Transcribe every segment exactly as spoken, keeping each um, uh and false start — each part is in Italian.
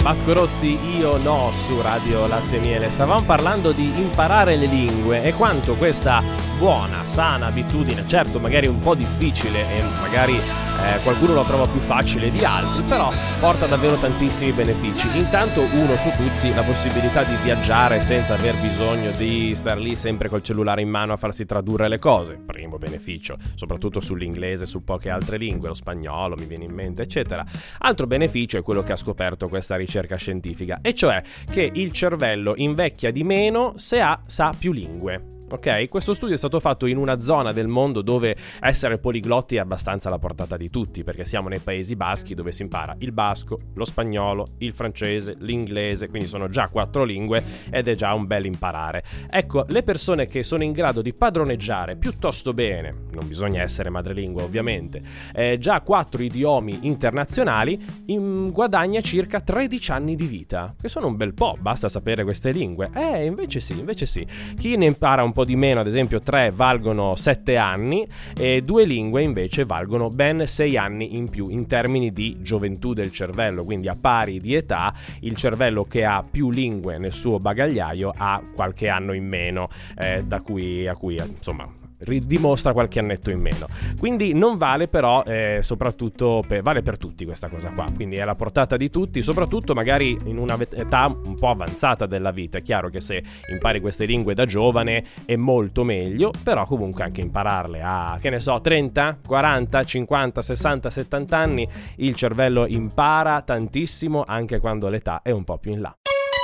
Vasco Rossi, io no, su Radio Latte e Miele. Stavamo parlando di imparare le lingue e quanto questa buona, sana abitudine, certo magari un po' difficile e magari eh, qualcuno lo trova più facile di altri, però porta davvero tantissimi benefici. Intanto uno su tutti, la possibilità di viaggiare senza aver bisogno di star lì sempre col cellulare in mano a farsi tradurre le cose, primo beneficio, soprattutto sull'inglese, su poche altre lingue, lo spagnolo mi viene in mente, eccetera. Altro beneficio è quello che ha scoperto questa ricerca scientifica, e cioè che il cervello invecchia di meno se ha, sa più lingue. Ok, questo studio è stato fatto in una zona del mondo dove essere poliglotti è abbastanza alla portata di tutti, perché siamo nei Paesi Baschi dove si impara il basco, lo spagnolo, il francese, l'inglese, quindi sono già quattro lingue ed è già un bel imparare. Ecco, le persone che sono in grado di padroneggiare piuttosto bene, non bisogna essere madrelingua ovviamente, eh, già quattro idiomi internazionali, in, guadagna circa tredici anni di vita, che sono un bel po', basta sapere queste lingue. Eh, invece sì, invece sì. Chi ne impara un po' di meno, ad esempio tre valgono sette anni e due lingue invece valgono ben sei anni in più in termini di gioventù del cervello, quindi a pari di età il cervello che ha più lingue nel suo bagagliaio ha qualche anno in meno, eh, da cui a cui insomma dimostra qualche annetto in meno. Quindi non vale, però eh, soprattutto per, vale per tutti questa cosa qua, quindi è alla portata di tutti, soprattutto magari in una età un po' avanzata della vita. È chiaro che se impari queste lingue da giovane è molto meglio, però comunque anche impararle a, che ne so, trenta, quaranta, cinquanta, sessanta, settanta anni il cervello impara tantissimo anche quando l'età è un po' più in là.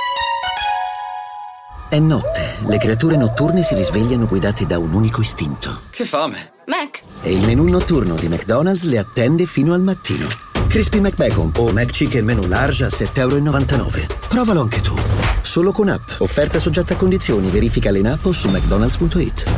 È notte, le creature notturne si risvegliano guidate da un unico istinto. Che fame! Mac! E il menù notturno di McDonald's le attende fino al mattino. Crispy McBacon o McChicken menù large a sette virgola novantanove euro. Provalo anche tu. Solo con app. Offerta soggetta a condizioni. Verificale in app o su mcdonalds punto it.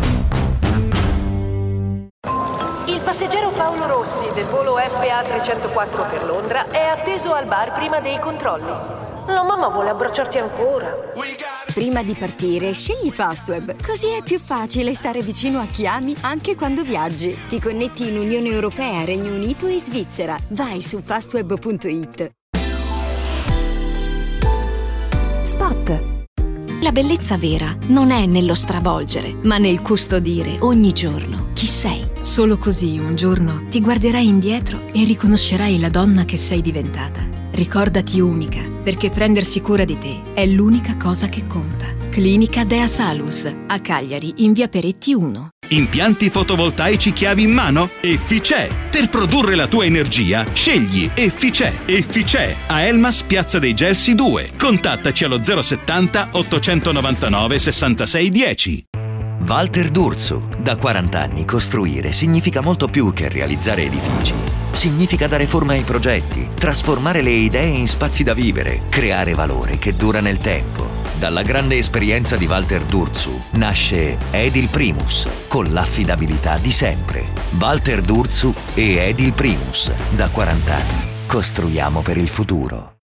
Il passeggero Paolo Rossi del volo F A trecentoquattro per Londra è atteso al bar prima dei controlli. La mamma vuole abbracciarti ancora. Prima di partire, scegli Fastweb. Così è più facile stare vicino a chi ami anche quando viaggi. Ti connetti in Unione Europea, Regno Unito e Svizzera. Vai su fastweb punto it. Spot. La bellezza vera non è nello stravolgere, ma nel custodire ogni giorno chi sei. Solo così un giorno ti guarderai indietro e riconoscerai la donna che sei diventata. Ricordati unica, perché prendersi cura di te è l'unica cosa che conta. Clinica Dea Salus, a Cagliari, in via Peretti uno. Impianti fotovoltaici chiavi in mano? Efficè. Per produrre la tua energia, scegli Efficè. Efficè, a Elmas, Piazza dei Gelsi due. Contattaci allo zero settanta ottocentonovantanove sessantasei dieci. Walter D'Urso. Da quaranta anni costruire significa molto più che realizzare edifici. Significa dare forma ai progetti, trasformare le idee in spazi da vivere, creare valore che dura nel tempo. Dalla grande esperienza di Walter D'Urso nasce Edil Primus, con l'affidabilità di sempre. Walter D'Urso e Edil Primus, da quaranta anni. Costruiamo per il futuro.